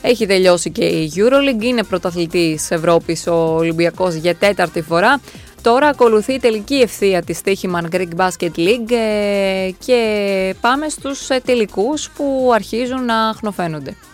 Έχει τελειώσει και η EuroLeague, είναι πρωταθλητής Ευρώπης ο Ολυμπιακός για 4η φορά. Τώρα ακολουθεί η τελική ευθεία της Stoichman Greek Basket League και πάμε στους τελικούς που αρχίζουν να χνοφαίνονται.